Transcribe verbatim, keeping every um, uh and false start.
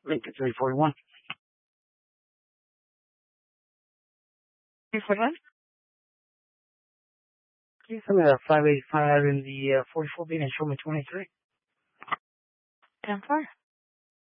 Lincoln three forty-one. three forty-one? Okay, so we have five eighty-five in the uh, forty-four being and show me twenty-three. ten four.